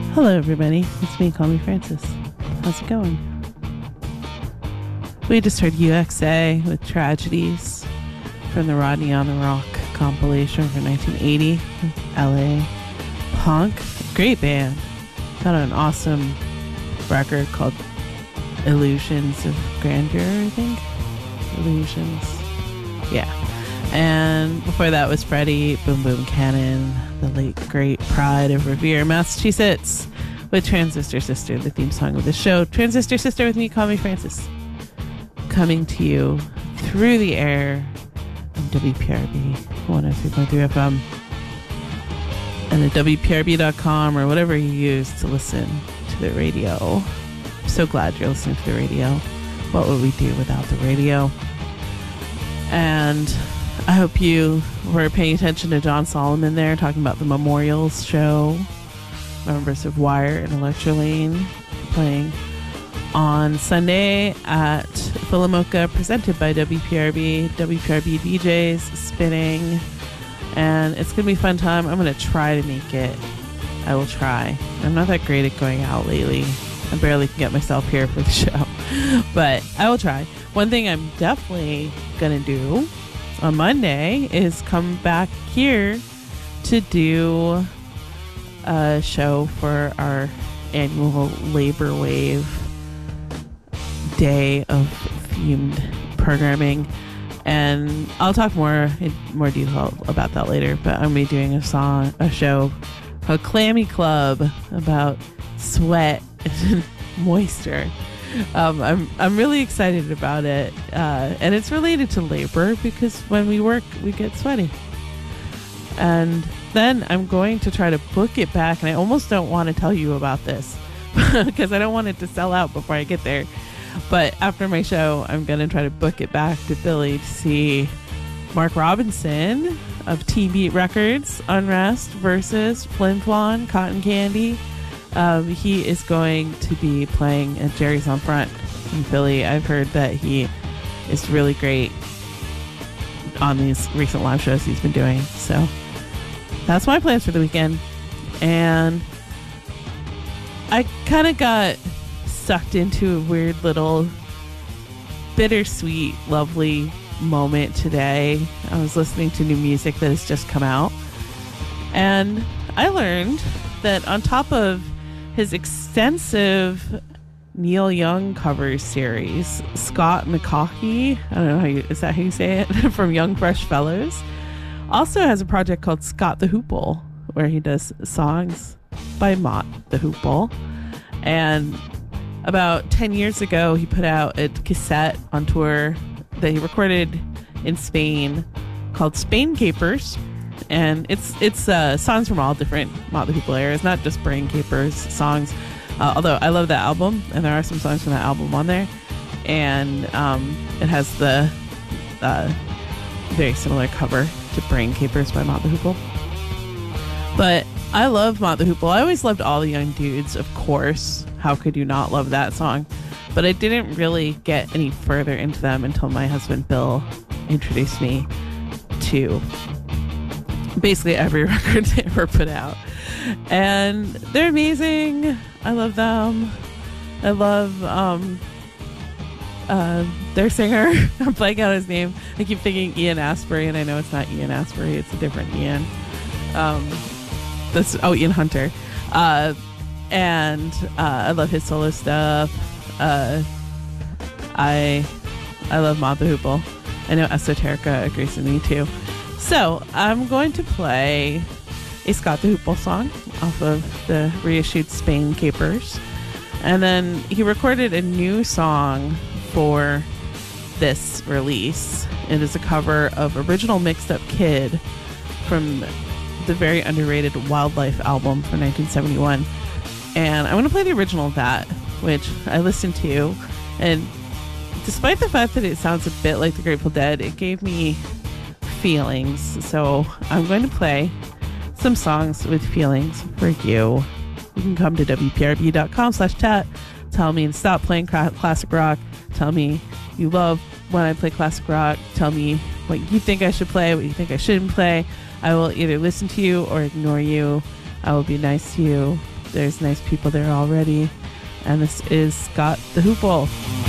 Hello, everybody. It's me, Call Me Francis. How's it going? We just heard UXA with Tragedies from the Rodney on the Rock compilation from 1980. LA Punk. Great band. Got an awesome record called Illusions of Grandeur, I think. Illusions. Yeah. And before that was Freddie Boom Boom Cannon, the late great Pride of Revere, Massachusetts, with Transistor Sister, the theme song of the show. Transistor Sister with me, Call Me Francis. Coming to you through the air on WPRB 103.3 FM and at WPRB.com or whatever you use to listen to the radio. I'm so glad you're listening to the radio. What would we do without the radio? And I hope you were paying attention to John Solomon there talking about the Memorials show, members of Wire and Electrolane, playing on Sunday at Philomoka, presented by WPRB DJs spinning, and it's gonna be a fun time. I'm gonna try to make it. I will try. I'm not that great at going out lately. I barely can get myself here for the show, but I will try. One thing I'm definitely gonna do on Monday is come back here to do a show for our annual Labor Wave day of themed programming, and I'll talk more in more detail about that later. But I'm gonna be doing a show called Clammy Club about sweat and moisture. I'm really excited about it, and it's related to labor because when we work we get sweaty. And then I'm going to try to book it back, and I almost don't want to tell you about this because I don't want it to sell out before I get there. But after my show, I'm going to try to book it back to Philly to see Mark Robinson of T-Beat Records, Unrest versus Flin Flon, Cotton Candy. He is going to be playing at Jerry's on Front in Philly. I've heard that he is really great on these recent live shows he's been doing. So that's my plans for the weekend. And I kind of got sucked into a weird little bittersweet, lovely moment today. I was listening to new music that has just come out, and I learned that on top of his extensive Neil Young covers series, Scott McCaughey, I don't know is that how you say it, from Young Fresh Fellows, also has a project called Scott the Hoople, where he does songs by Mott the Hoople. And about 10 years ago, he put out a cassette on tour that he recorded in Spain called Spain Capers. And it's songs from all different Mott the Hoople eras, not just Brain Capers songs. Although I love that album, and there are some songs from that album on there. And it has the very similar cover to Brain Capers by Mott the Hoople. But I love Mott the Hoople. I always loved All the Young Dudes, of course. How could you not love that song? But I didn't really get any further into them until my husband Bill introduced me to basically every record they ever put out. And they're amazing. I love them. I love their singer. I'm blanking out his name. I keep thinking Ian Astbury, and I know it's not Ian Astbury. It's a different Ian. Ian Hunter. And I love his solo stuff. I love Mott the Hoople. I know Esoterica agrees with me too. So I'm going to play a Scott the Hoople song off of the reissued Spain Capers. And then he recorded a new song for this release. It is a cover of Original Mixed Up Kid from the very underrated Wildlife album from 1971. And I'm going to play the original of that, which I listened to. And despite the fact that it sounds a bit like the Grateful Dead, it gave me feelings. So I'm going to play some songs with feelings for you. You can come to WPRB.com/chat. Tell me to stop playing classic rock. Tell me you love when I play classic rock. Tell me what you think I should play, what you think I shouldn't play. I will either listen to you or ignore you. I will be nice to you. There's nice people there already. And this is Scott the Hoople.